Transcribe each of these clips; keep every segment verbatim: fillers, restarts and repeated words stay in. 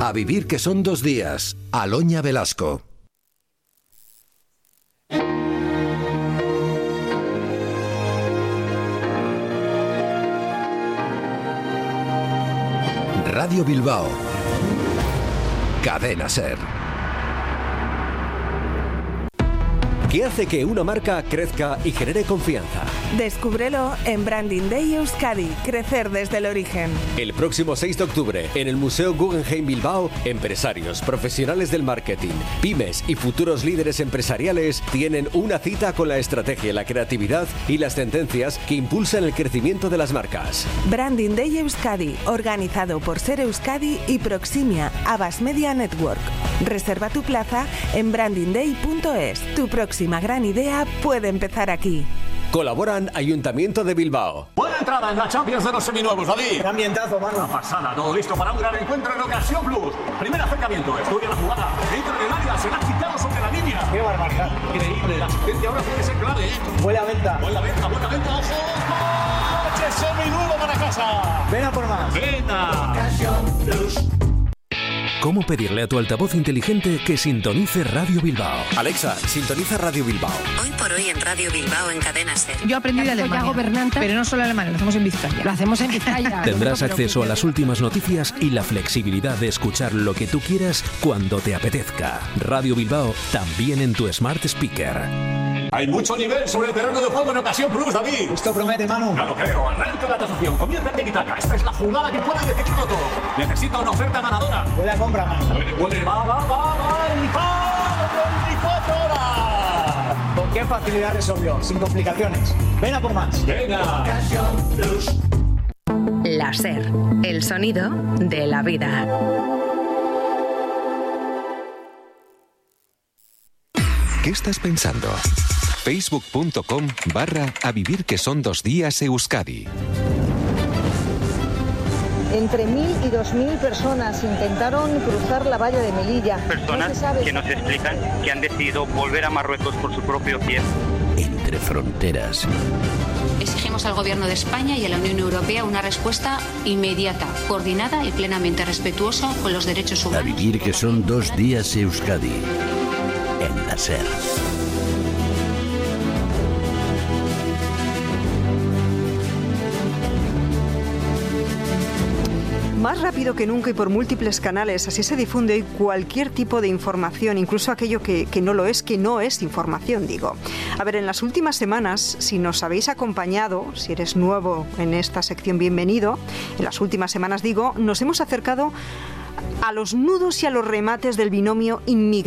A vivir que son dos días. Aloña Velasco. Radio Bilbao. Cadena SER. ¿Qué hace que una marca crezca y genere confianza? Descúbrelo en Branding Day Euskadi, crecer desde el origen. El próximo seis de octubre, en el Museo Guggenheim Bilbao, empresarios, profesionales del marketing, pymes y futuros líderes empresariales tienen una cita con la estrategia, la creatividad y las tendencias que impulsan el crecimiento de las marcas. Branding Day Euskadi, organizado por SER Euskadi y Proximia, Abbas Media Network. Reserva tu plaza en branding day punto es. Tu próxima gran idea puede empezar aquí. Colaboran Ayuntamiento de Bilbao. Buena entrada en la Champions de los seminuevos, David. Qué ambientazo, mano. Una pasada, todo listo para un gran encuentro en Ocasión Plus. Primer acercamiento, estudia la jugada. Entra en el área, se la ha quitado sobre la línea. Qué barbaridad. Increíble, la asistencia ahora puede ser clave, ¿eh? Buena venta. Buena venta, buena venta, ojo. ¡Coche seminuevo para casa! Ven a por más. Venga. Ocasión Plus. ¿Cómo pedirle a tu altavoz inteligente que sintonice Radio Bilbao? Alexa, sintoniza Radio Bilbao. Hoy por hoy en Radio Bilbao en Cadena SER. Yo aprendí de Alemania, pero no solo alemán, lo hacemos en Vizcaya. Lo hacemos en Vizcaya. Tendrás acceso a las últimas noticias y la flexibilidad de escuchar lo que tú quieras cuando te apetezca. Radio Bilbao, también en tu Smart Speaker. Hay mucho nivel sobre el terreno de juego en Ocasión Plus, David. Esto promete, Manu. Ya lo creo. Arranca la tasación. Comienza en Tiki-Taka. Esta es la jugada que puede decidirlo todo. Necesita una oferta ganadora. Buena compra, Manu. Puede, puede. Va, va, va, va. Y va. veinticuatro horas. ¿Con qué facilidad resolvió? Sin complicaciones. Ven a por más. Venga. Ocasión Plus. La SER, el sonido de la vida. ¿Qué estás pensando? Facebook.com barra a vivir que son dos días Euskadi. Entre mil y dos mil personas intentaron cruzar la valla de Melilla. Personas no sabe... que nos explican que han decidido volver a Marruecos por su propio pie. Entre fronteras. Exigimos al Gobierno de España y a la Unión Europea una respuesta inmediata, coordinada y plenamente respetuosa con los derechos humanos. A vivir que son dos días Euskadi. En la SER. Más rápido que nunca y por múltiples canales, así se difunde hoy cualquier tipo de información, incluso aquello que, que no lo es, que no es información, digo. A ver, en las últimas semanas, si nos habéis acompañado, si eres nuevo en esta sección, bienvenido. En las últimas semanas, digo, nos hemos acercado a los nudos y a los remates del binomio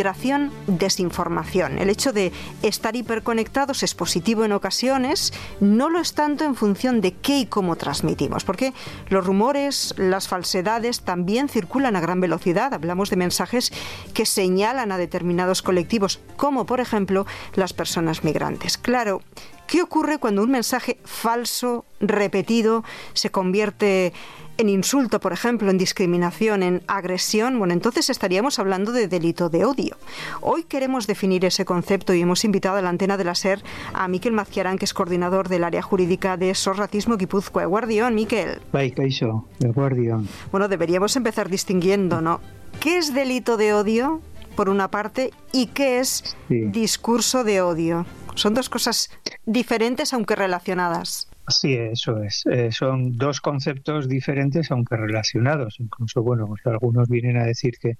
inmigración-desinformación. El hecho de estar hiperconectados es positivo en ocasiones, no lo es tanto en función de qué y cómo transmitimos, porque los rumores, las falsedades también circulan a gran velocidad. Hablamos de mensajes que señalan a determinados colectivos, como por ejemplo las personas migrantes. Claro, ¿qué ocurre cuando un mensaje falso, repetido, se convierte en insulto, por ejemplo, en discriminación, en agresión? Bueno, entonces estaríamos hablando de delito de odio. Hoy queremos definir ese concepto y hemos invitado a la antena de la SER a Mikel Mazquiarán, que es coordinador del área jurídica de Sos Racismo Guipúzcoa. Eguardión, Mikel. Bai, kaixo, eguardión. Bueno, deberíamos empezar distinguiendo, ¿no? ¿Qué es delito de odio, por una parte, y qué es sí. discurso de odio? Son dos cosas diferentes, aunque relacionadas. Sí, eso es. Eh, son dos conceptos diferentes, aunque relacionados. Incluso, bueno, pues algunos vienen a decir que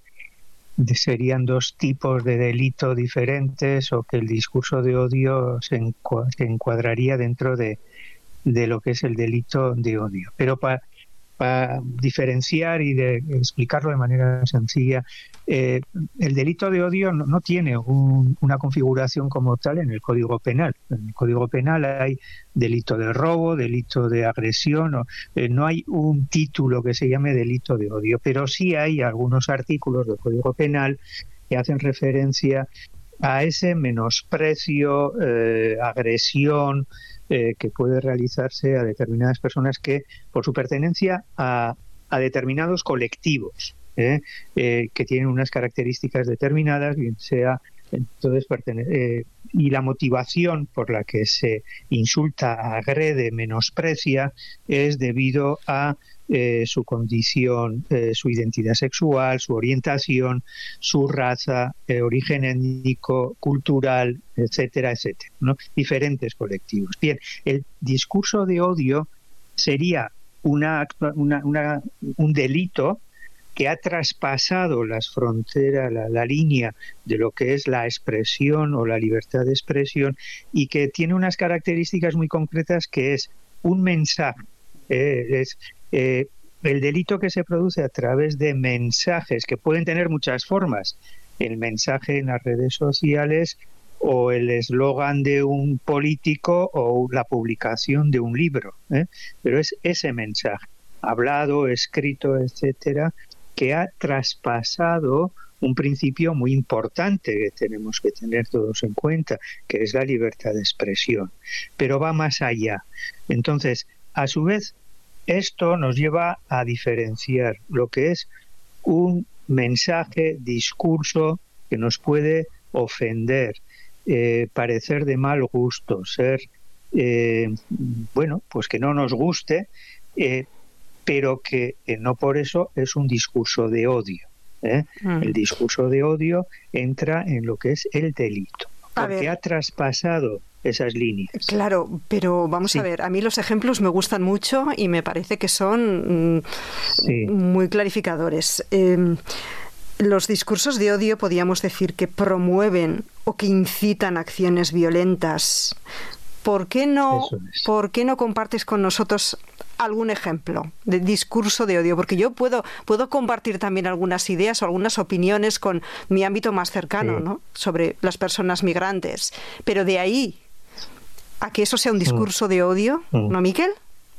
serían dos tipos de delito diferentes o que el discurso de odio se, encu- se encuadraría dentro de, de lo que es el delito de odio. Pero para pa diferenciar y de explicarlo de manera sencilla, eh, el delito de odio no, no tiene un, una configuración como tal en el Código Penal. En el Código Penal hay delito de robo, delito de agresión, no, eh, no hay un título que se llame delito de odio, pero sí hay algunos artículos del Código Penal que hacen referencia a ese menosprecio, eh, agresión, Eh, que puede realizarse a determinadas personas que, por su pertenencia a, a determinados colectivos, ¿eh? Eh, que tienen unas características determinadas, bien sea entonces pertene- eh, y la motivación por la que se insulta, agrede, menosprecia es debido a eh, su condición, eh, su identidad sexual, su orientación, su raza, eh, origen étnico, cultural, etcétera, etcétera, ¿no? Diferentes colectivos. Bien, el discurso de odio sería una, una, una, un delito que ha traspasado las fronteras, la, la línea de lo que es la expresión o la libertad de expresión, y que tiene unas características muy concretas, que es un mensaje, eh, es eh, el delito que se produce a través de mensajes que pueden tener muchas formas, el mensaje en las redes sociales o el eslogan de un político o la publicación de un libro, ¿eh? Pero es ese mensaje, hablado, escrito, etcétera, que ha traspasado un principio muy importante que tenemos que tener todos en cuenta, que es la libertad de expresión. Pero va más allá. Entonces, a su vez, esto nos lleva a diferenciar lo que es un mensaje, discurso que nos puede ofender, eh, parecer de mal gusto, ser, eh, bueno, pues que no nos guste, eh, pero que eh, no por eso es un discurso de odio. ¿eh? Mm. El discurso de odio entra en lo que es el delito, porque ha traspasado esas líneas. Claro, pero vamos sí. a ver, a mí los ejemplos me gustan mucho y me parece que son mm, sí. muy clarificadores. Eh, los discursos de odio podríamos decir que promueven o que incitan acciones violentas. ¿Por qué no, es. ¿por qué no compartes con nosotros algún ejemplo de discurso de odio? Porque yo puedo, puedo compartir también algunas ideas o algunas opiniones con mi ámbito más cercano, sí. ¿no? Sobre las personas migrantes. Pero de ahí a que eso sea un discurso mm. de odio, mm. ¿no, Miquel?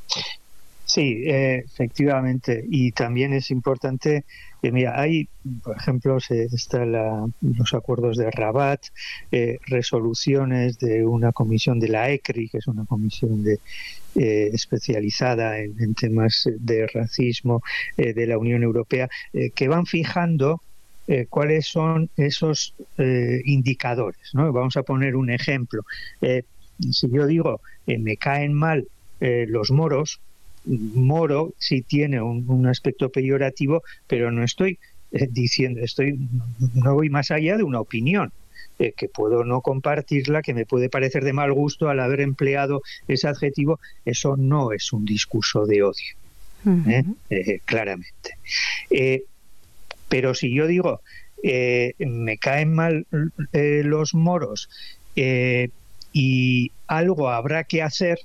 Sí, eh, efectivamente. Y también es importante, eh, mira, hay, por ejemplo, se, está la, los acuerdos de Rabat, eh, resoluciones de una comisión de la E C R I, que es una comisión de eh, especializada en, en temas de racismo eh, de la Unión Europea, eh, que van fijando eh, cuáles son esos eh, indicadores, ¿no? Vamos a poner un ejemplo. Eh, si yo digo, eh, me caen mal eh, los moros, moro sí tiene un, un aspecto peyorativo, pero no estoy eh, diciendo, estoy no voy más allá de una opinión, eh, que puedo no compartirla, que me puede parecer de mal gusto al haber empleado ese adjetivo. Eso no es un discurso de odio, ¿eh? Uh-huh. Eh, claramente. Eh, pero si yo digo, eh, me caen mal eh, los moros eh, y algo habrá que hacer,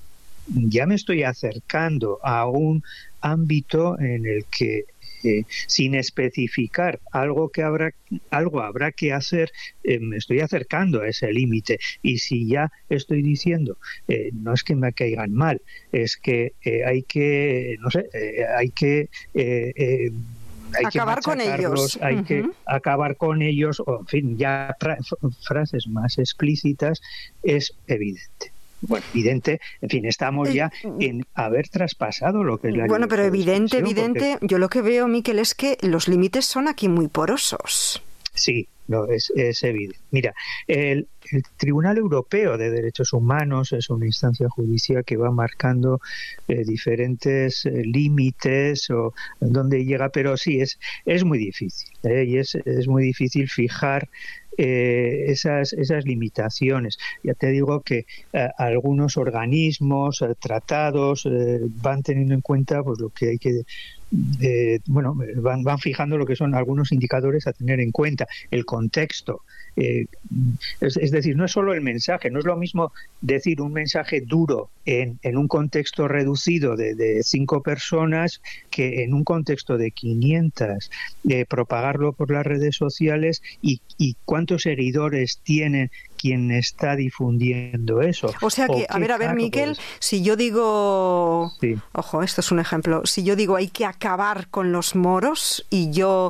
ya me estoy acercando a un ámbito en el que eh, sin especificar algo que habrá algo habrá que hacer, eh, me estoy acercando a ese límite. Y si ya estoy diciendo, eh, no es que me caigan mal, es que eh, hay que, no sé, eh, hay que eh, eh, hay acabar que con ellos, hay uh-huh. que acabar con ellos, o en fin, ya fra- frases más explícitas, es evidente. Bueno, evidente, en fin, estamos ya en haber traspasado lo que es la Bueno, pero evidente, evidente, porque... yo lo que veo, Miquel, es que los límites son aquí muy porosos. Sí, no, es, es evidente. Mira, el, el Tribunal Europeo de Derechos Humanos es una instancia judicial que va marcando eh, diferentes eh, límites o dónde llega, pero sí, es, es muy difícil, ¿eh? y es, es muy difícil fijar Eh, esas, esas limitaciones. Ya te digo que eh, algunos organismos, eh, tratados, eh, van teniendo en cuenta pues lo que hay que eh, bueno, van, van fijando lo que son algunos indicadores a tener en cuenta, el contexto. Eh, es, es decir, no es solo el mensaje, no es lo mismo decir un mensaje duro en, en un contexto reducido de, de cinco personas que en un contexto de quinientas, eh, propagarlo por las redes sociales y, y cuántos seguidores tiene quien está difundiendo eso. O sea que, o a ver, a ver, Miquel, si yo digo, sí. ojo, esto es un ejemplo, si yo digo hay que acabar con los moros y yo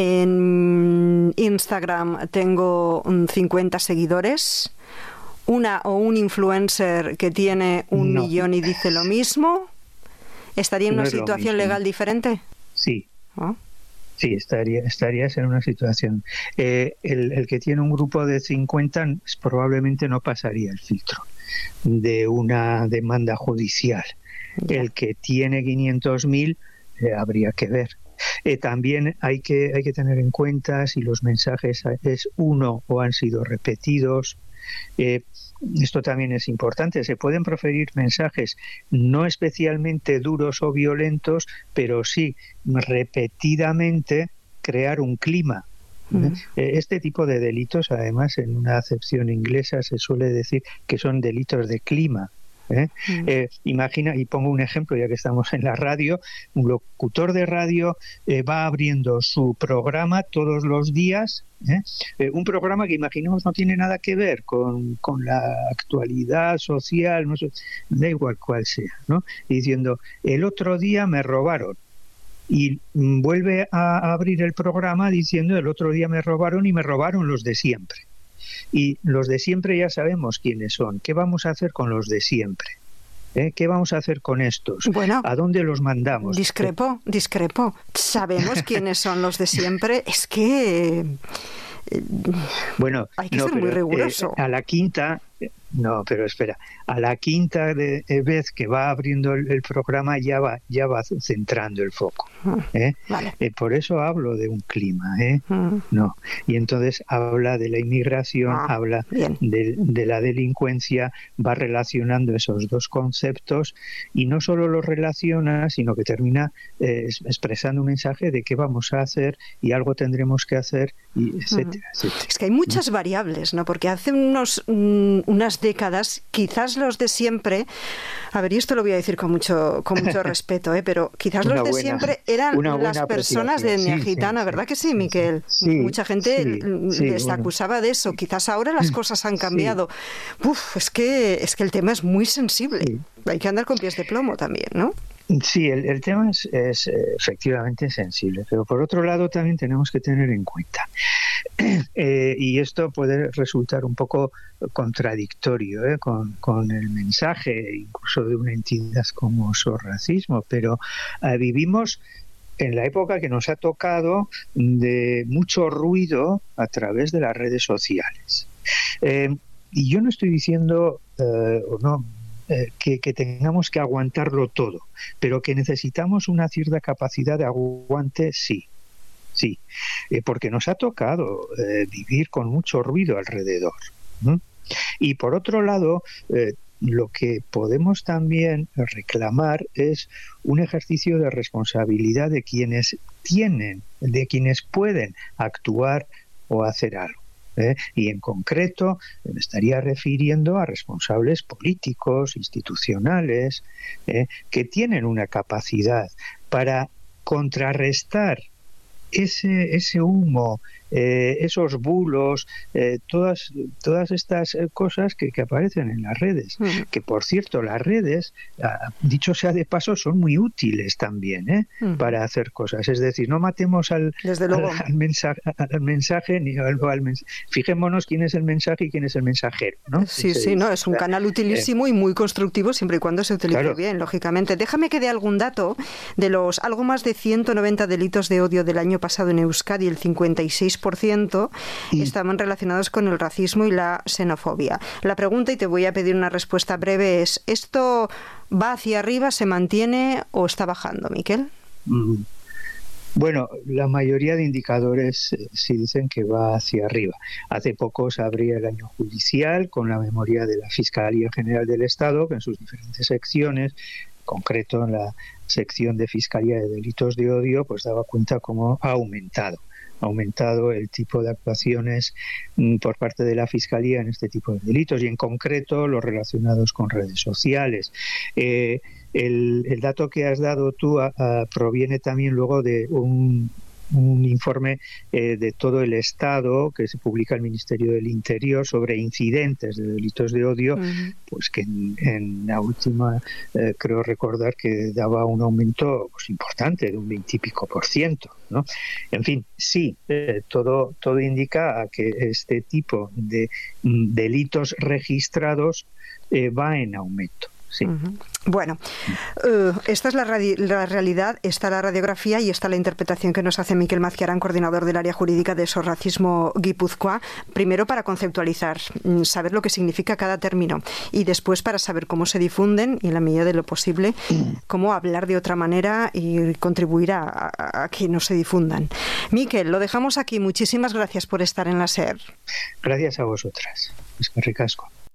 en Instagram tengo cincuenta seguidores, una o un influencer que tiene un no. millón y dice lo mismo, ¿estaría en no una situación legal diferente? Sí. ¿Oh? Sí, estaría, estarías en una situación. Eh, el, el que tiene un grupo de cincuenta probablemente no pasaría el filtro de una demanda judicial. Ya. El que tiene quinientos mil eh, habría que ver. Eh, también hay que, hay que tener en cuenta si los mensajes es uno o han sido repetidos. Eh, esto también es importante. Se pueden proferir mensajes no especialmente duros o violentos, pero sí repetidamente crear un clima. Mm. Este tipo de delitos, además, en una acepción inglesa se suele decir que son delitos de clima. ¿Eh? Mm. Eh, imagina, y pongo un ejemplo ya que estamos en la radio, un locutor de radio eh, va abriendo su programa todos los días, ¿eh? Eh, un programa que imaginemos no tiene nada que ver con, con la actualidad social, no sé, da igual cuál sea, ¿no? Diciendo, el otro día me robaron. Y mm, vuelve a abrir el programa diciendo, el otro día me robaron y me robaron los de siempre. Y los de siempre ya sabemos quiénes son. ¿Qué vamos a hacer con los de siempre? ¿Eh? ¿Qué vamos a hacer con estos? Bueno, ¿a dónde los mandamos? Discrepo, discrepo. Sabemos quiénes son los de siempre. Es que... Eh, bueno, hay que no, ser pero, muy riguroso. Eh, a la quinta... No, pero espera, a la quinta de, de vez que va abriendo el, el programa ya va ya va centrando el foco. ¿eh? Vale. Eh, por eso hablo de un clima, ¿eh? Mm. No. Y entonces habla de la inmigración, ah, habla de, de la delincuencia, va relacionando esos dos conceptos y no solo los relaciona, sino que termina eh, expresando un mensaje de qué vamos a hacer y algo tendremos que hacer, y etcétera, mm. etcétera. Es que hay muchas variables, ¿no? Porque hace unos... Mm, unas décadas, quizás los de siempre, a ver, y esto lo voy a decir con mucho con mucho respeto, ¿eh? Pero quizás los de buena, siempre eran las personas de etnia sí, gitana, sí, ¿verdad sí, que sí, Miquel? Sí, Mucha gente sí, sí, les bueno. acusaba de eso. Quizás ahora las cosas han cambiado. Sí. Uf, es que es que el tema es muy sensible. Sí. Hay que andar con pies de plomo también, ¿no? Sí, el, el tema es, es efectivamente sensible, pero por otro lado también tenemos que tener en cuenta, eh, y esto puede resultar un poco contradictorio eh, con, con el mensaje incluso de una entidad como SOS Racismo, pero eh, vivimos en la época que nos ha tocado de mucho ruido a través de las redes sociales. Eh, y yo no estoy diciendo, eh, o no, Eh, que, que tengamos que aguantarlo todo, pero que necesitamos una cierta capacidad de aguante, sí, sí, eh, porque nos ha tocado eh, vivir con mucho ruido alrededor. ¿Mm? Y por otro lado, eh, lo que podemos también reclamar es un ejercicio de responsabilidad de quienes tienen, de quienes pueden actuar o hacer algo. ¿Eh? Y en concreto me estaría refiriendo a responsables políticos, institucionales, ¿eh? que tienen una capacidad para contrarrestar ese, ese humo, eh, esos bulos, eh, todas, todas estas cosas que, que aparecen en las redes. Uh-huh. Que, por cierto, las redes, ah, dicho sea de paso, son muy útiles también ¿eh? uh-huh. para hacer cosas. Es decir, no matemos al, al, al, mensaje, al mensaje ni al, al mens- fijémonos quién es el mensaje y quién es el mensajero, ¿no? Sí, sí, no, es un canal utilísimo eh, y muy constructivo siempre y cuando se utilice claro. bien, lógicamente. Déjame que dé algún dato de los algo más de ciento noventa delitos de odio del año pasado en Euskadi. El cincuenta y seis por ciento estaban relacionados con el racismo y la xenofobia. La pregunta, y te voy a pedir una respuesta breve, es: ¿esto va hacia arriba, se mantiene o está bajando, Miquel? Mm. Bueno, la mayoría de indicadores eh, sí dicen que va hacia arriba. Hace poco se abría el año judicial con la memoria de la Fiscalía General del Estado, que en sus diferentes secciones, en concreto en la sección de Fiscalía de Delitos de Odio, pues daba cuenta cómo ha aumentado. Ha aumentado el tipo de actuaciones mm, por parte de la Fiscalía en este tipo de delitos y en concreto los relacionados con redes sociales. Eh, el, el dato que has dado tú a, a, proviene también luego de un, un informe eh, de todo el Estado que se publica el Ministerio del Interior sobre incidentes de delitos de odio, uh-huh. pues que en, en la última eh, creo recordar que daba un aumento pues, importante de un veintipico por ciento, ¿no? En fin, sí, eh, todo, todo indica a que este tipo de mm, delitos registrados eh, va en aumento. sí. Uh-huh. Bueno, uh, esta es la, radi- la realidad, está la radiografía y está la interpretación que nos hace Mikel Mazquiarán, coordinador del área jurídica de Sorracismo Guipúzcoa. Primero para conceptualizar, saber lo que significa cada término y después para saber cómo se difunden y en la medida de lo posible cómo hablar de otra manera y contribuir a, a, a que no se difundan. Mikel, lo dejamos aquí. Muchísimas gracias por estar en la SER. Gracias a vosotras. Es que ricasco.